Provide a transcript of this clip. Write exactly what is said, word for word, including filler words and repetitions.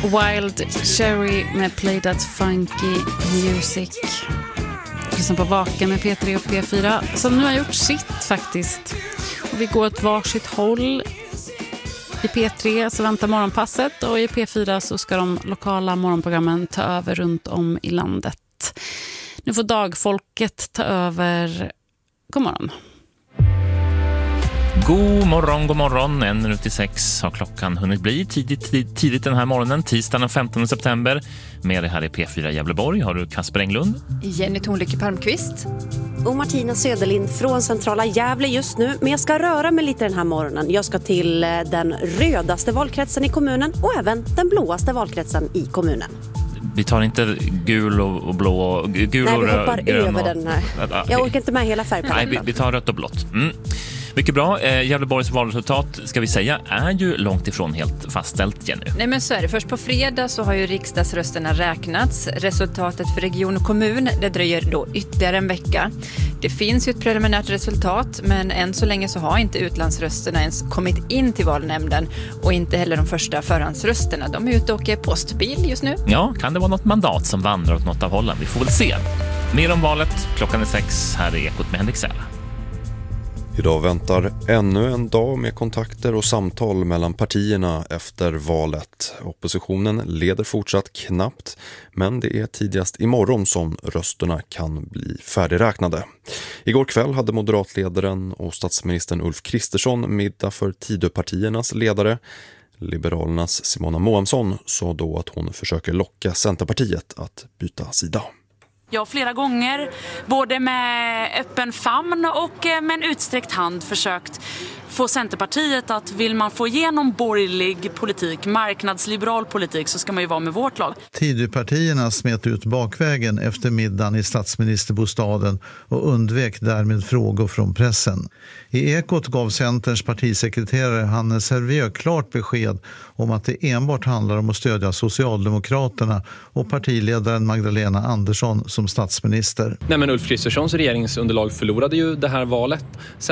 Wild Cherry med Play That Funky Music. Lyssna på Vaken med P tre och P fyra som nu har gjort sitt faktiskt. Och vi går åt varsitt håll. I P tre så väntar morgonpasset och i P fyra så ska de lokala morgonprogrammen ta över runt om i landet. Nu får dagfolket ta över. God morgon. God morgon, god morgon. En minut till sex har klockan hunnit bli tidigt, tidigt, tidigt den här morgonen, tisdagen den femtonde september. Med det här i P fyra Gävleborg har du Kasper Englund, Jenny Tornlycke Palmqvist och Martina Söderlind från centrala Gävle just nu. Men jag ska röra mig lite den här morgonen. Jag ska till den rödaste valkretsen i kommunen och även den blåaste valkretsen i kommunen. Vi tar inte gul och blå och gul. Nej, och vi hoppar grön över och... den här. Jag orkar inte med hela färgpaletten. Nej, vi, vi tar rött och blått. Mm. Mycket bra. Eh, Gävleborgs valresultat, ska vi säga, är ju långt ifrån helt fastställt, Jenny. Nej, men så är det. Först på fredag så har ju riksdagsrösterna räknats. Resultatet för region och kommun, det dröjer då ytterligare en vecka. Det finns ju ett preliminärt resultat, men än så länge så har inte utlandsrösterna ens kommit in till valnämnden och inte heller de första förhandsrösterna. De är ute och åker postbil just nu. Ja, kan det vara något mandat som vandrar åt något av hållen? Vi får väl se. Mer om valet, klockan är sex, här är Ekot med Henrik Säla. Idag väntar ännu en dag med kontakter och samtal mellan partierna efter valet. Oppositionen leder fortsatt knappt, men det är tidigast imorgon som rösterna kan bli färdigräknade. Igår kväll hade moderatledaren och statsministern Ulf Kristersson middag för Tidöpartiernas ledare. Liberalernas Simona Moamsson sa då att hon försöker locka Centerpartiet att byta sida. Jag har flera gånger, både med öppen famn och med en utsträckt hand, försökt få Centerpartiet att vill man få igenom borgerlig politik, marknadsliberal politik, så ska man ju vara med vårt lag. Tidöpartierna smet ut bakvägen efter middagen i statsministerbostaden och undvek därmed frågor från pressen. I Ekot gav Centerns partisekreterare Hannes Hervieu klart besked om att det enbart handlar om att stödja Socialdemokraterna och partiledaren Magdalena Andersson som statsminister. Nej, men Ulf Kristerssons regeringsunderlag förlorade ju det här valet.